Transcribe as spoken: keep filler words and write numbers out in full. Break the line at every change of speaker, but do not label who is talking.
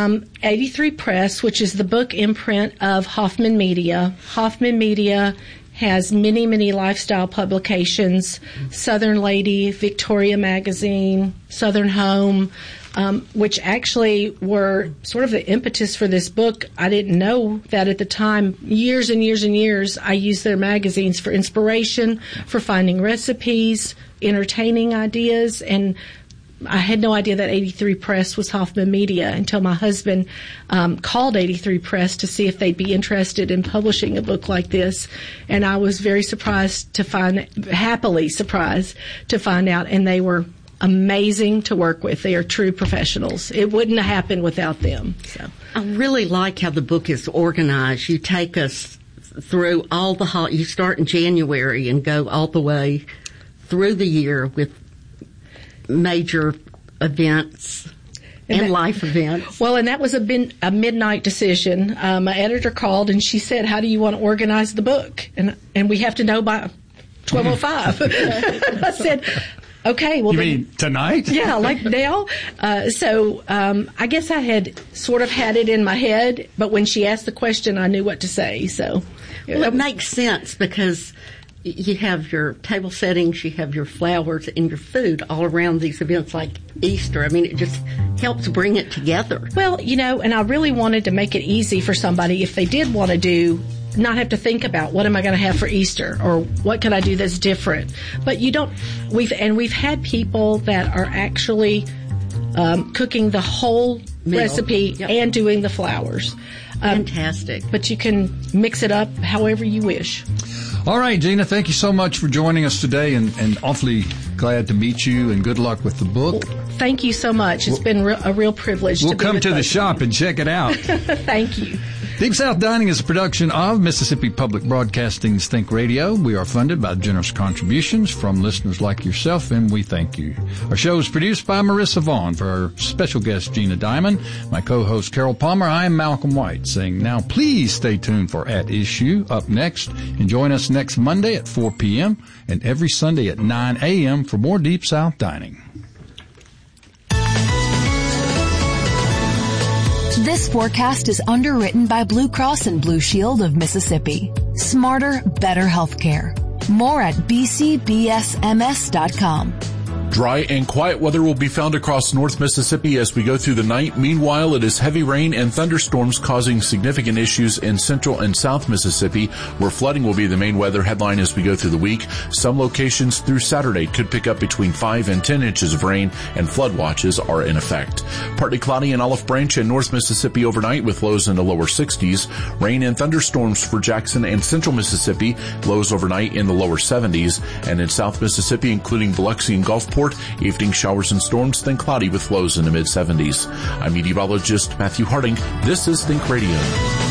um, eighty-three Press, which is the book imprint of Hoffman Media. Hoffman Media has many, many lifestyle publications, Southern Lady, Victoria Magazine, Southern Home, um, which actually were sort of the impetus for this book. I didn't know that at the time. Years and years and years, I used their magazines for inspiration, for finding recipes, entertaining ideas, and I had no idea that eighty-three Press was Hoffman Media until my husband um, called eighty-three Press to see if they'd be interested in publishing a book like this. And I was very surprised to find, happily surprised to find out, and they were amazing to work with. They are true professionals. It wouldn't have happened without them. So
I really like how the book is organized. You take us through all the, ho- you start in January and go all the way through the year with major events and, and that, life events.
Well, and that was a, bin, a midnight decision. Um, my editor called and she said, "How do you want to organize the book?" And and we have to know by twelve oh five. I said, "Okay, well."
You
then,
mean tonight?
Yeah, like now. Uh, so um, I guess I had sort of had it in my head, but when she asked the question, I knew what to say. So
well, it makes sense because you have your table settings, you have your flowers and your food all around these events like Easter. I mean, it just helps bring it together.
Well, you know, and I really wanted to make it easy for somebody if they did want to do, not have to think about what am I going to have for Easter or what can I do that's different. But you don't, we've, and we've had people that are actually um, cooking the whole Meal. recipe yep. and doing the flowers. Um,
Fantastic.
But you can mix it up however you wish.
All right, Gina, thank you so much for joining us today, and, and awfully glad to meet you, and good luck with the book.
Thank you so much. It's we'll, been re- a real privilege
we'll
to be
come
with
to the
both
shop and check it out.
Thank you.
Deep South Dining is a production of Mississippi Public Broadcasting's Think Radio. We are funded by generous contributions from listeners like yourself, and we thank you. Our show is produced by Marissa Vaughn. For our special guest, Gina Diamond, my co-host, Carol Palmer, I am Malcolm White, saying now please stay tuned for At Issue up next, and join us next Monday at four p.m. and every Sunday at nine a.m. for more Deep South Dining.
This forecast is underwritten by Blue Cross and Blue Shield of Mississippi. Smarter, better healthcare. More at b c b s m s dot com.
Dry and quiet weather will be found across North Mississippi as we go through the night. Meanwhile, it is heavy rain and thunderstorms causing significant issues in Central and South Mississippi, where flooding will be the main weather headline as we go through the week. Some locations through Saturday could pick up between five and ten inches of rain, and flood watches are in effect. Partly cloudy in Olive Branch and North Mississippi overnight with lows in the lower sixties. Rain and thunderstorms for Jackson and Central Mississippi, lows overnight in the lower seventies. And in South Mississippi, including Biloxi and Gulfport, evening showers and storms, then cloudy with lows in the mid seventies. I'm meteorologist Matthew Harding. This is Think Radio.